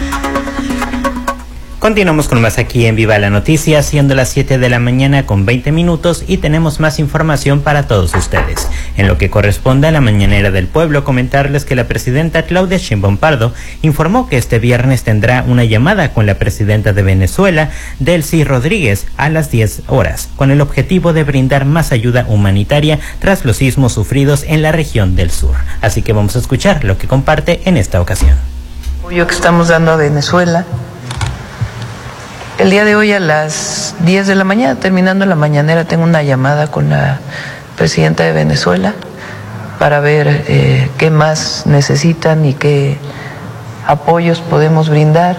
Continuamos con más aquí en Viva la Noticia, siendo las 7 de la mañana con 20 minutos y tenemos más información para todos ustedes. En lo que corresponde a la Mañanera del Pueblo, comentarles que la presidenta Claudia Sheinbaum Pardo informó que este viernes tendrá una llamada con la presidenta de Venezuela, Delcy Rodríguez, a las 10 horas, con el objetivo de brindar más ayuda humanitaria tras los sismos sufridos en la región del sur. Así que vamos a escuchar lo que comparte en esta ocasión. Apoyo que estamos dando a Venezuela. El día de hoy a las 10 de la mañana, terminando la mañanera, tengo una llamada con la presidenta de Venezuela para ver qué más necesitan y qué apoyos podemos brindar.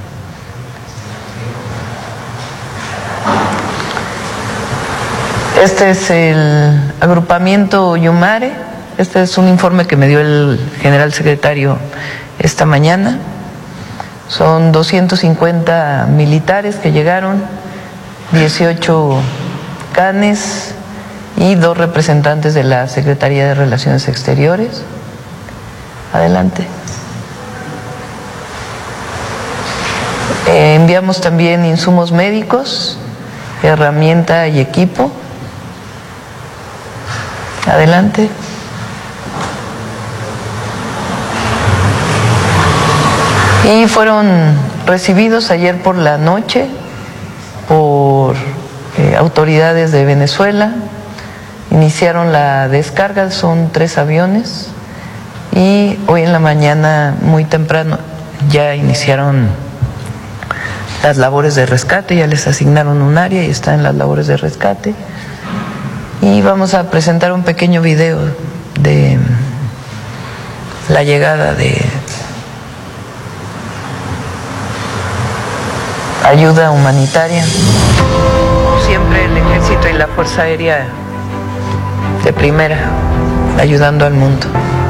Este es el agrupamiento Yumare. Este es un informe que me dio el general secretario esta mañana. Son 250 militares que llegaron, 18 canes y 2 representantes de la Secretaría de Relaciones Exteriores. Adelante. Enviamos también insumos médicos, herramienta y equipo. Adelante. Y fueron recibidos ayer por la noche por autoridades de Venezuela. Iniciaron la descarga, son 3 aviones, y hoy en la mañana muy temprano ya iniciaron las labores de rescate, ya les asignaron un área y están en las labores de rescate. Y vamos a presentar un pequeño video de la llegada de ayuda humanitaria. Siempre el Ejército y la Fuerza Aérea de primera, ayudando al mundo.